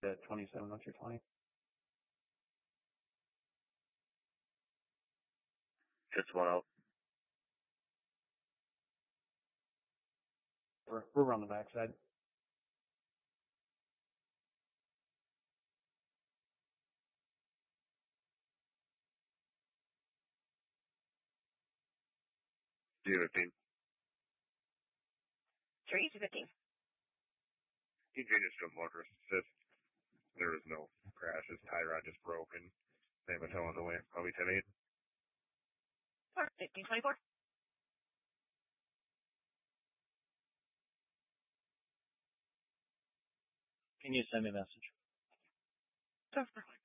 at 27, what's your 20? Just one out. We're on the backside. G15. 3-15. EJ just jumped motorist assist. There was no crash. His tie rod just broke and they have a tow on the way. Probably 10-8. 15-24. Can you send me a message? Sure.